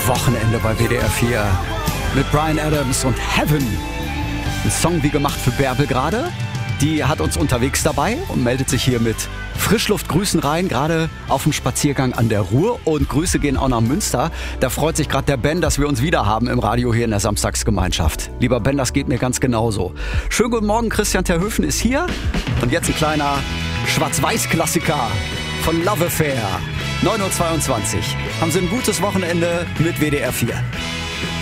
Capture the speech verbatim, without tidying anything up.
Wochenende bei W D R vier mit Bryan Adams und Heaven. Ein Song wie gemacht für Bärbel gerade. Die hat uns unterwegs dabei und meldet sich hier mit Frischluftgrüßen rein, gerade auf dem Spaziergang an der Ruhr. Und Grüße gehen auch nach Münster. Da freut sich gerade der Ben, dass wir uns wieder haben im Radio hier in der Samstagsgemeinschaft. Lieber Ben, das geht mir ganz genauso. Schönen guten Morgen, Christian Terhöfen ist hier. Und jetzt ein kleiner Schwarz-Weiß-Klassiker von Love Affair. neun Uhr zweiundzwanzig. Haben Sie ein gutes Wochenende mit W D R vier.